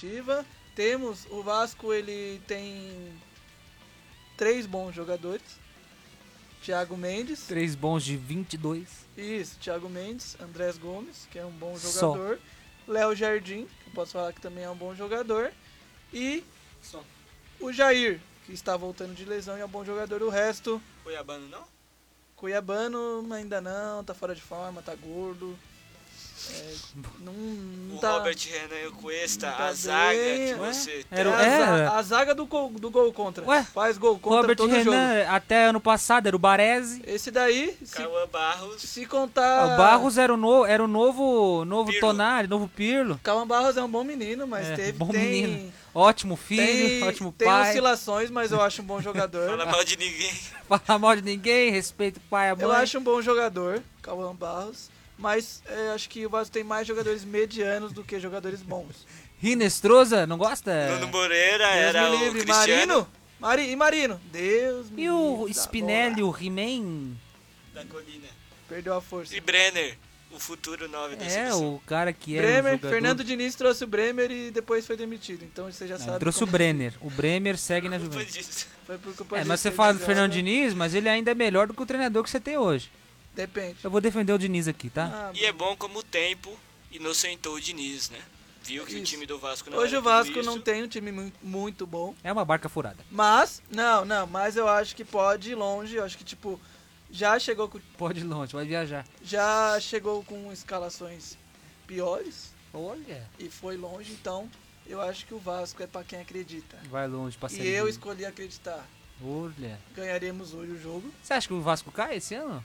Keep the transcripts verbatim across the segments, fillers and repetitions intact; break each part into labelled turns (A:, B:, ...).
A: positiva. Temos, o Vasco, ele tem três bons jogadores. Thiago Mendes.
B: Três bons de vinte e dois.
A: Isso, Thiago Mendes, Andrés Gomes, que é um bom
B: Só.
A: jogador. Léo Jardim, que eu posso falar que também é um bom jogador. E
C: Só.
A: o Jair, que está voltando de lesão e é um bom jogador. O resto,
C: Cuiabano não?
A: Cuiabano ainda não, tá fora de forma, tá gordo. É, não, não
C: O
A: tá...
C: Robert Renan e o Cuesta,
A: não tá
C: a zaga
A: bem,
C: que
B: ué?
C: você tem.
B: Era
A: É
B: o-
A: a, za-
B: é.
A: a zaga do gol, do gol contra.
B: Ué?
A: Faz gol contra
B: Robert
A: todo
B: Renan,
A: jogo.
B: até ano passado, era o Baresi.
A: Esse daí, se,
C: Cauã Barros.
A: se
B: Ah,
A: contar...
B: O Barros era o, no, era o novo, novo
C: Pirlo.
B: Tonali, novo Pirlo.
A: Calma Barros é um bom menino, mas
B: É,
A: teve,
B: bom
A: tem,
B: menino. Ótimo filho,
A: tem,
B: ótimo
A: tem
B: pai.
A: oscilações, mas eu acho um bom jogador.
C: Fala mal de ninguém.
B: Fala mal de ninguém, respeita o pai e a mãe.
A: Eu acho um bom jogador, Cauã Barros, mas é, acho que o Vasco tem mais jogadores medianos do que jogadores bons.
B: Rinestrosa, não gosta?
C: Nuno Moreira
A: Deus
C: era
A: me
C: o
A: livre.
C: Cristiano
A: Marino? Mari, e Marino? Deus me
B: E o
A: livre da
B: Spinelli,
A: bola.
B: o He-Man?
C: da Colina.
A: Perdeu a força.
C: E Brenner, o futuro nove da
B: É,
C: seleção.
B: o cara que era
A: Bremer,
B: o jogador...
A: Fernando Diniz trouxe o Bremer e depois foi demitido. Então você já
B: Não,
A: sabe.
B: trouxe o
A: como-
B: Brenner. O Bremer segue na
C: Culpa
B: Juventus.
C: disso.
A: Foi por culpa
B: É,
A: disso
B: mas você
A: que
B: fala
A: ele
B: do Fernando
A: joga.
B: Diniz, mas ele ainda é melhor do que o treinador que você tem hoje.
A: Depende.
B: Eu vou defender o Diniz aqui, tá?
A: Ah,
C: E é bom como o tempo inocentou o Diniz, né? Viu que o
A: Isso.
C: time do Vasco não
A: Hoje
C: era
A: o Vasco
C: tudo
A: não
C: isso.
A: tem um time mu- muito bom.
B: É uma barca furada.
A: Mas, não, não, mas eu acho que pode ir longe. Eu acho que, tipo, já chegou com,
B: Pode ir longe, vai viajar.
A: já chegou com escalações piores
B: Olha.
A: e foi longe. Então, eu acho que o Vasco é pra quem acredita.
B: Vai longe pra
A: E
B: Série
A: eu
B: B.
A: escolhi acreditar.
B: Olha.
A: Ganharemos hoje o jogo.
B: Você acha que o Vasco cai esse ano?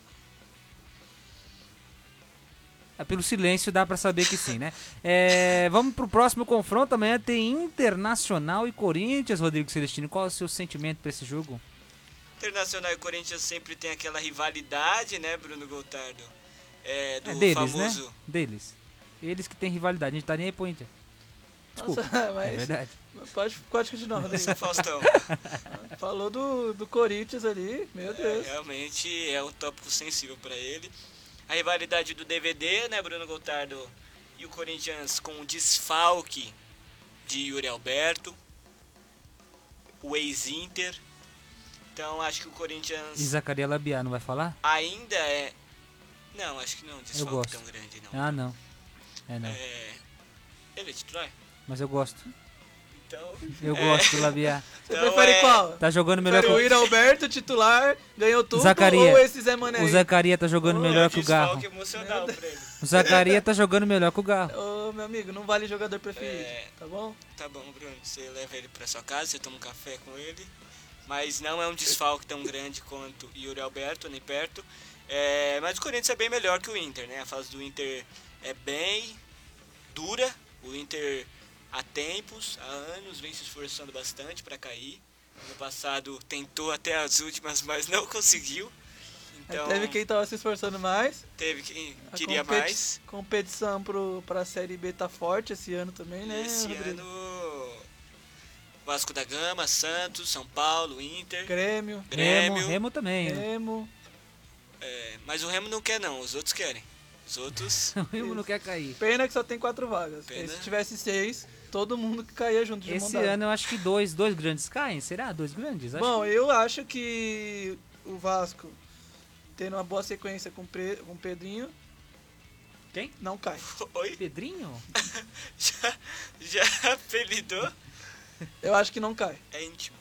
B: É, pelo silêncio dá pra saber que sim, né? É, vamos pro próximo confronto. Amanhã tem Internacional e Corinthians, Rodrigo Celestino. Qual é o seu sentimento pra esse jogo?
C: Internacional e Corinthians sempre tem aquela rivalidade, né, Bruno Gotardo? É, do
B: É deles,
C: famoso...
B: né? Deles. Eles que tem rivalidade. A gente tá nem aí pro Inter. Desculpa.
A: Nossa,
B: É
A: mas
B: verdade.
A: pode, pode continuar, Rodrigo.
C: Esse é o Faustão.
A: Falou do, do Corinthians ali, meu
C: É,
A: Deus.
C: realmente é um tópico sensível pra ele. A rivalidade do D V D, né, Bruno Gotardo? E o Corinthians com o desfalque de Yuri Alberto, o ex-Inter. Então acho que o Corinthians
B: E Zacaria Labiá, não vai falar?
C: ainda é... Não, acho que não, desfalque
B: gosto.
C: tão grande não.
B: Ah, não. É, não.
C: É... Ele é titular?
B: Mas eu gosto.
C: Então...
B: Eu
C: É.
B: gosto do Labiá.
A: Você
C: Então,
A: prefere
C: é-
A: qual?
B: Tá jogando melhor
A: Prefere
B: que
A: o Yuri Alberto, titular, ganhou tudo,
B: Zacaria.
A: ou esse Zé Mané?
B: o... O
A: aí?
B: Zacaria tá jogando
A: Oh,
B: melhor
C: é
B: que o Garro.
C: desfalque emocional pra ele.
B: O Zacaria tá jogando melhor que o Garro.
A: Ô, meu amigo, não vale jogador preferido,
C: É.
A: tá bom?
C: Tá bom, Bruno, você leva ele pra sua casa, você toma um café com ele. Mas não é um desfalque tão grande quanto Yuri Alberto, nem perto. É, mas o Corinthians é bem melhor que o Inter, né? A fase do Inter é bem dura. O Inter há tempos, há anos, vem se esforçando bastante para cair. No passado tentou até as últimas, mas não conseguiu. Então
A: Aí teve quem tava se esforçando mais.
C: teve quem
A: A
C: queria
A: competi-
C: mais.
A: Competição pro, pra Série B tá forte esse ano também, né,
C: Esse
A: Rodrigo?
C: ano Vasco da Gama, Santos, São Paulo, Inter,
A: Grêmio,
C: Grêmio.
B: Remo, Remo também. né?
A: Remo.
C: É, mas o Remo não quer não, os outros querem. Os outros...
B: O Remo não quer cair.
A: Pena que só tem quatro vagas.
C: Pena.
A: Se tivesse seis, todo mundo que caía junto de
B: Esse
A: mão dada.
B: ano eu acho que dois, dois grandes caem. Será? Dois grandes? Acho
A: Bom,
B: que...
A: eu acho que o Vasco, tendo uma boa sequência com, Pre... com o Pedrinho,
B: Quem?
A: não cai.
C: Oi?
B: Pedrinho?
C: Já, já apelidou?
A: Eu acho que não cai.
C: É íntimo.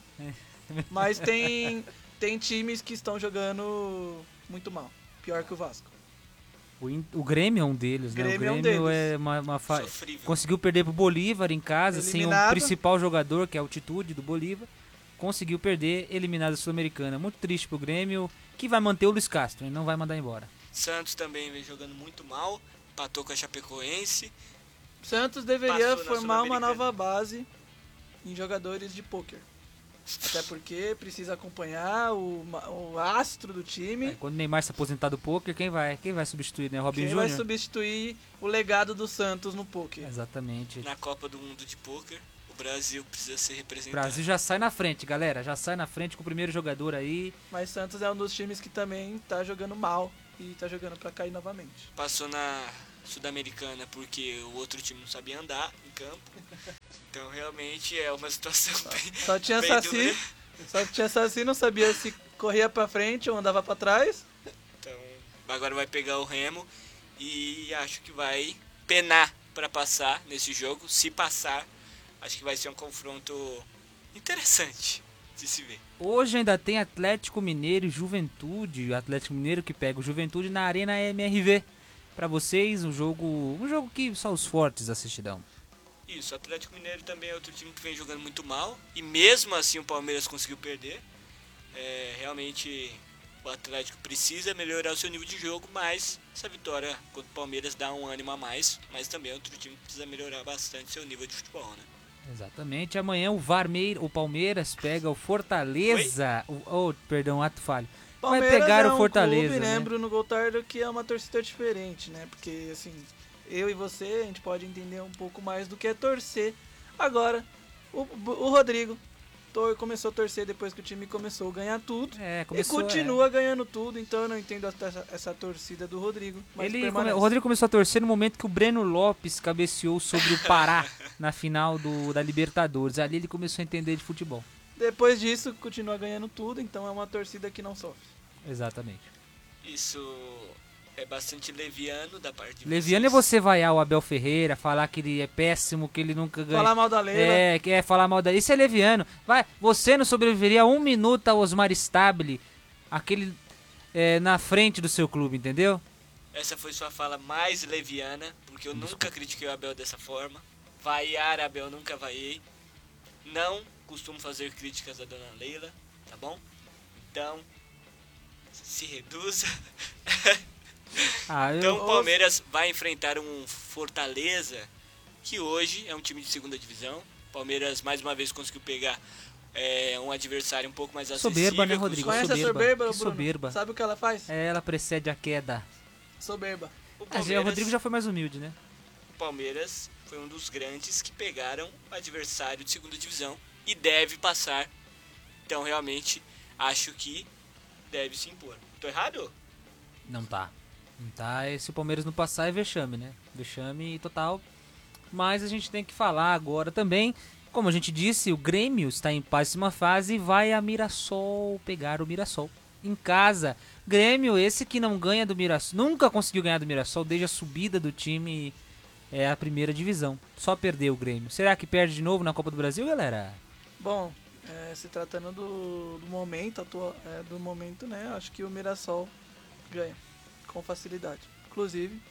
A: Mas tem, tem times que estão jogando muito mal. Pior que o Vasco.
B: O, In- o Grêmio é um deles, né? O
A: Grêmio é um
B: Grêmio
A: deles.
B: é uma, uma fa...
C: Sofrível.
B: Conseguiu perder pro Bolívar em casa, sem o
A: Eliminado.
B: principal jogador, que é a altitude do Bolívar. Conseguiu perder, eliminado a Sul-Americana. Muito triste pro Grêmio, que vai manter o Luiz Castro e não vai mandar embora.
C: Santos também vem jogando muito mal. Empatou com a Chapecoense.
A: Santos deveria
C: Passou na
A: formar uma
C: Sul-Americana.
A: nova base em jogadores de pôquer. Até porque precisa acompanhar o, ma- o astro do time.
B: Aí, quando o Neymar se aposentar do poker, quem vai, quem vai substituir, né? Robin
A: Quem vai
B: Júnior?
A: substituir o legado do Santos no pôquer.
B: Exatamente.
C: Na Copa do Mundo de Pôquer, o Brasil precisa ser
B: O
C: representado.
B: Brasil já sai na frente, galera. Já sai na frente com o primeiro jogador aí.
A: Mas Santos é um dos times que também tá jogando mal e tá jogando pra cair novamente.
C: Passou na Sul-Americana porque o outro time não sabia andar em campo. Então realmente é uma situação bem,
A: Só tinha
C: bem
A: Saci,
C: dura.
A: só tinha Saci, não sabia se corria pra frente ou andava pra trás.
C: Então agora vai pegar o Remo e acho que vai penar para passar nesse jogo. Se passar, acho que vai ser um confronto interessante de se ver.
B: Hoje ainda tem Atlético Mineiro e Juventude. O Atlético Mineiro que pega o Juventude na Arena M R V. Pra vocês, um jogo, um jogo que só os fortes assistirão.
C: Isso, o Atlético Mineiro também é outro time que vem jogando muito mal. E mesmo assim o Palmeiras conseguiu perder. É, realmente o Atlético precisa melhorar o seu nível de jogo, mas essa vitória contra o Palmeiras dá um ânimo a mais. Mas também é outro time que precisa melhorar bastante seu nível de futebol, né?
B: Exatamente. Amanhã o Varmeir, o Palmeiras pega o Fortaleza. O, oh, perdão, ato falho. Vai
A: Palmeiras
B: pegar
A: é
B: o
A: um
B: Fortaleza,
A: clube, né,
B: né?
A: Bruno Gotardo, que é uma torcida diferente, né? Porque, assim, eu e você, a gente pode entender um pouco mais do que é torcer. Agora, o, o Rodrigo tor- começou a torcer depois que o time começou a ganhar tudo.
B: É,
A: E
B: começou,
A: continua ganhando tudo, então eu não entendo essa, essa torcida do Rodrigo. Mas
B: Ele come-
A: permanece.
B: o Rodrigo começou a torcer no momento que o Breno Lopes cabeceou sobre o Pará na final do, da Libertadores. Ali ele começou a entender de futebol.
A: Depois disso, continua ganhando tudo, então é uma torcida que não sofre.
B: Exatamente.
C: Isso é bastante leviano da parte de
B: Leviano é
C: vocês.
B: você vaiar o Abel Ferreira, falar que ele é péssimo, que ele nunca ganha.
A: Falar mal da Leila.
B: É, que é falar mal da. Isso é leviano. Vai, você não sobreviveria a um minuto ao Osmar Stabile, aquele é, na frente do seu clube, entendeu?
C: Essa foi sua fala mais leviana, porque eu nunca critiquei o Abel dessa forma. Vaiar Abel nunca vaiei. Não costumo fazer críticas à dona Leila, tá bom? Então, se reduza.
B: Ah, eu,
C: Então o Palmeiras vai enfrentar um Fortaleza, que hoje é um time de segunda divisão. Palmeiras mais uma vez conseguiu pegar é, um adversário um pouco mais acessível.
B: Soberba, né,
C: que os
B: Rodrigo?
C: outros.
A: Conhece
B: soberba.
A: a soberba,
B: Que
A: Bruno?
B: soberba.
A: Sabe o que ela faz?
B: é, ela precede a queda.
A: Soberba.
C: O
B: Ah, já- o
C: Palmeiras,
B: Rodrigo já foi mais humilde, né?
C: o Palmeiras foi um dos grandes que pegaram o adversário de segunda divisão e deve passar. Então realmente acho que deve se impor. Tô errado?
B: Não tá. Não tá. E se o Palmeiras não passar é vexame, né? Vexame total. Mas a gente tem que falar agora também. Como a gente disse, o Grêmio está em péssima fase e vai a Mirassol pegar o Mirassol. Em casa. Grêmio, esse que não ganha do Mirassol. Nunca conseguiu ganhar do Mirassol desde a subida do time é a primeira divisão. Só perdeu o Grêmio. Será que perde de novo na Copa do Brasil, galera?
A: Bom, é, se tratando do, do momento, atua, é, do momento, né? Acho que o Mirassol ganha com facilidade. Inclusive,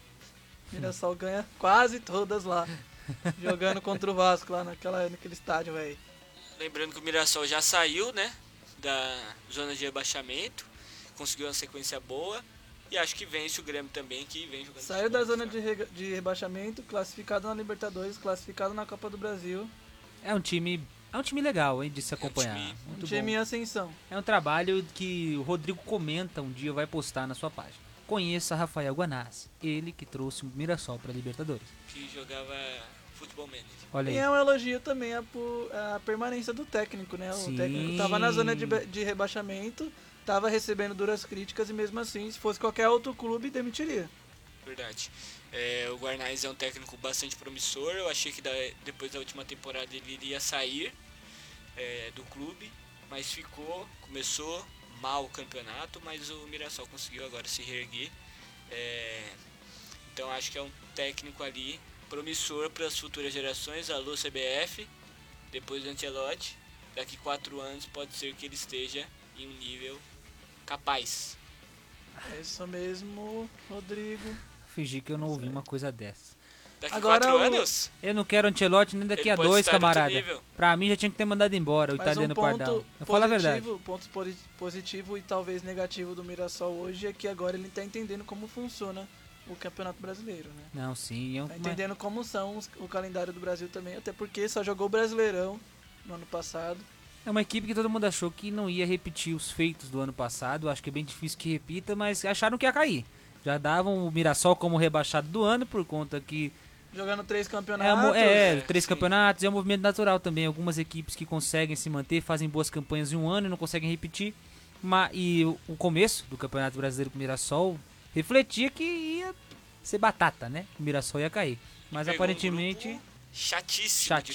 A: o Mirassol ganha quase todas lá, jogando contra o Vasco lá naquela, naquele estádio, velho.
C: Lembrando que o Mirassol já saiu, né, da zona de rebaixamento, conseguiu uma sequência boa e acho que vence o Grêmio também, que vem jogando
A: Saiu
C: futebol
A: da zona
C: muito
A: de, rega- de rebaixamento, classificado na Libertadores, classificado na Copa do Brasil.
B: É um time, é um time legal, hein, de se
C: um
B: acompanhar.
C: time-
A: Um
B: Muito
A: time
B: bom.
A: em ascensão.
B: É um trabalho que o Rodrigo comenta um dia, vai postar na sua página. Conheça Rafael Guanás, ele que trouxe o Mirassol para Libertadores.
C: que jogava futebol manager.
B: Olha
A: E
B: aí.
A: é um elogio também a, pu- a permanência do técnico, né? O
B: Sim.
A: técnico tava na zona de, be- de rebaixamento, tava recebendo duras críticas e mesmo assim, se fosse qualquer outro clube, demitiria.
C: Verdade. É, o Guarnaz é um técnico bastante promissor. Eu achei que da- depois da última temporada ele iria sair é, do clube, mas ficou, começou mal o campeonato, mas o Mirassol conseguiu agora se reerguer. É, então acho que é um técnico ali promissor para as futuras gerações. Alô C B F, depois do Ancelotti, daqui quatro anos pode ser que ele esteja em um nível capaz.
A: É isso mesmo, Rodrigo.
B: Fingir que eu não ouvi uma coisa dessa.
C: Daqui
A: Agora
C: quatro
A: o-
C: anos,
B: Eu não quero Ancelotti nem daqui
C: ele
B: a
C: pode
B: dois,
C: estar em outro
B: camarada.
C: nível.
B: Pra mim já tinha que ter mandado embora o
A: Mas
B: italiano
A: um ponto
B: Pardal. Eu falo a verdade.
A: positivo, ponto pori- positivo e talvez negativo do Mirassol hoje é que agora ele tá entendendo como funciona o Campeonato Brasileiro, né?
B: Não, sim. Eu,
A: Tá entendendo como são os- o calendário do Brasil também, até porque só jogou o Brasileirão no ano passado.
B: É uma equipe que todo mundo achou que não ia repetir os feitos do ano passado. Acho que é bem difícil que repita, mas acharam que ia cair. Já davam o Mirassol como rebaixado do ano, por conta que
A: Jogando três
B: é,
A: campeonatos.
B: mo- é,
C: é,
B: três
C: sim.
B: campeonatos, é um movimento natural também. Algumas equipes que conseguem se manter, fazem boas campanhas em um ano e não conseguem repetir. Ma- e o, o começo do Campeonato Brasileiro com o Mirassol refletia que ia ser batata, né? O Mirassol ia cair. Mas
C: Pegou um
B: aparentemente
C: grupo chatíssimo,
B: chatíssimo,